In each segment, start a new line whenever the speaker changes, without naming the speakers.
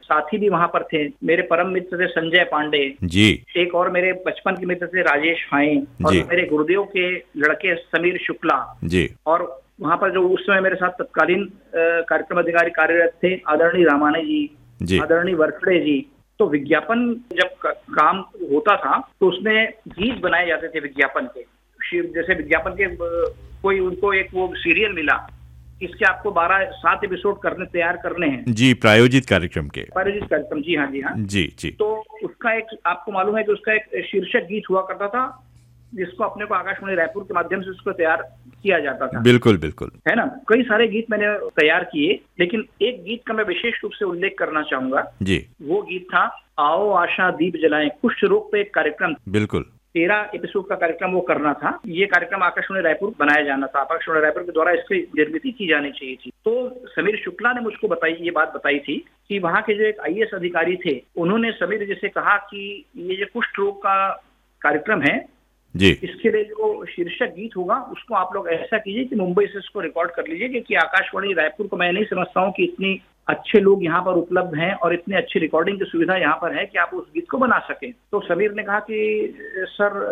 साथी भी वहां पर थे। मेरे परम मित्र थे संजय पांडे
जी।
एक और मेरे बचपन के मित्र थे राजेश फाइन, और
जी।
मेरे गुरुदेव के लड़के समीर शुक्ला
जी।
और वहां पर जो उस समय मेरे साथ तत्कालीन कार्यक्रम अधिकारी कार्यरत थे आदरणीय रामाने जी, आदरणीय वरखड़े जी। तो विज्ञापन जब काम होता था तो उसमें गीत बनाए जाते थे विज्ञापन के। जैसे विज्ञापन के कोई उनको एक वो सीरियल मिला, इसके आपको 7 एपिसोड तैयार करने हैं
जी, प्रायोजित कार्यक्रम के।
प्रायोजित कार्यक्रम, जी हाँ जी हाँ
जी जी।
तो उसका एक आपको मालूम है कि उसका एक शीर्षक गीत हुआ करता था, जिसको अपने को आकाशवाणी रायपुर के माध्यम से उसको तैयार किया जाता था।
बिल्कुल बिल्कुल,
है ना। कई सारे गीत मैंने तैयार किए, लेकिन एक गीत का मैं विशेष रूप से उल्लेख करना चाहूंगा जी। वो गीत था आओ आशा दीप जलाएं, कुष्ठ रोग पे एक कार्यक्रम।
बिल्कुल
13 एपिसोड का कार्यक्रम वो करना था। ये कार्यक्रम आकाशवाणी रायपुर बनाया जाना था, आकाशवाणी रायपुर के द्वारा इसकी निर्मित की जानी चाहिए थी। तो समीर शुक्ला ने मुझको ये बात बताई थी कि वहाँ के जो एक IAS अधिकारी थे, उन्होंने समीर जी से कहा कि ये जो कुष्ठ रोग का कार्यक्रम है
जी,
इसके लिए जो शीर्षक गीत होगा उसको आप लोग ऐसा कीजिए कि मुंबई से इसको रिकॉर्ड कर लीजिए, क्योंकि आकाशवाणी रायपुर को मैं नहीं समझता हूँ कि इतनी अच्छे लोग यहाँ पर उपलब्ध हैं और इतनी अच्छी रिकॉर्डिंग की सुविधा यहाँ पर है कि आप उस गीत को बना सकें। तो समीर ने कहा कि सर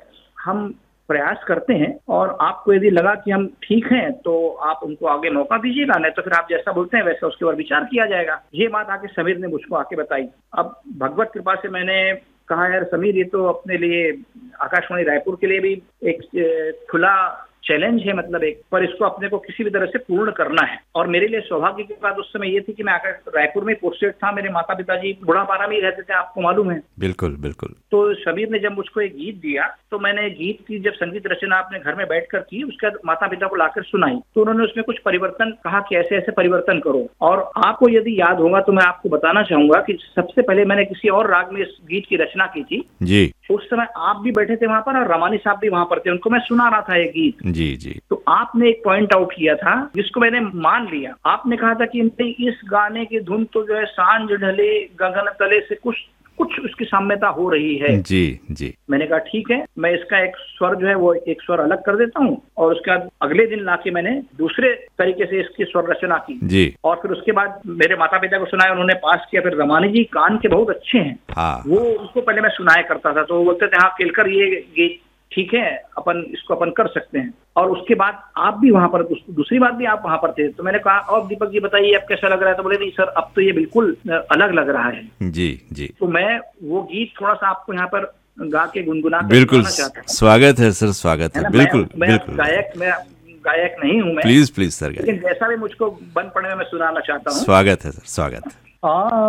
हम प्रयास करते हैं, और आपको यदि लगा कि हम ठीक हैं तो आप उनको आगे मौका दीजिएगा, नहीं तो फिर आप जैसा बोलते हैं वैसा उसके ऊपर विचार किया जाएगा। ये बात आके समीर ने मुझको आके बताई। अब भगवत कृपा से मैंने कहा यार समीर, ये तो अपने लिए आकाशवाणी रायपुर के लिए भी एक खुला चैलेंज है, मतलब एक, पर इसको अपने को किसी भी तरह से पूर्ण करना है। और मेरे लिए सौभाग्य की बात उस समय ये थी कि मैं रायपुर में पोस्टेड था, मेरे माता पिताजी बुढ़ापारा में ही रहते थे, आपको मालूम है।
बिल्कुल बिल्कुल।
तो समीर ने जब मुझको एक गीत दिया तो मैंने गीत की जब संगीत रचना अपने घर में बैठकर की, उसके बाद माता पिता को लाकर सुनाई, तो उन्होंने उसमें कुछ परिवर्तन कहा कि ऐसे ऐसे परिवर्तन करो। और आपको यदि याद होगा तो मैं आपको बताना चाहूंगा कि सबसे पहले मैंने किसी और राग में इस गीत की रचना की थी जी। उस समय आप भी बैठे थे वहां पर और रमानी साहब भी वहां पर थे, उनको मैं सुना रहा था ये गीत जी जी। तो आपने एक पॉइंट आउट किया था जिसको मैंने मान लिया। आपने कहा था कि इस गाने की धुन तो जो है सांझ ढले गगन तले से कुछ उसकी साम्यता हो रही है जी जी। मैंने कहा ठीक है, मैं इसका एक स्वर जो है वो एक स्वर अलग कर देता हूँ, और उसके बाद अगले दिन लाके मैंने दूसरे तरीके से इसकी स्वर रचना की जी। और फिर उसके बाद मेरे माता पिता को सुनाया, उन्होंने पास किया। फिर रमानी जी कान के बहुत अच्छे हैं हाँ। वो उसको पहले मैं सुनाया करता था, तो वो बोलते थे हाँ केलकर ये ठीक है, इसको अपन कर सकते हैं। और उसके बाद आप भी वहां पर, दूसरी बात भी आप वहां पर थे, तो मैंने कहा और दीपक जी बताइए अब कैसा लग रहा है, तो बोले नहीं सर अब तो ये बिल्कुल अलग लग रहा है जी जी। तो मैं वो गीत थोड़ा सा आपको यहाँ पर गा के गुनगुना के बिल्कुल चाहता हूँ।
स्वागत है सर, स्वागत है। बिल्कुल बिल्कुल।
मैं गायक नहीं हूँ मैं,
प्लीज प्लीज सर,
लेकिन जैसा भी मुझको बन पड़े में मैं सुनाना चाहता हूँ।
स्वागत है सर, स्वागत है।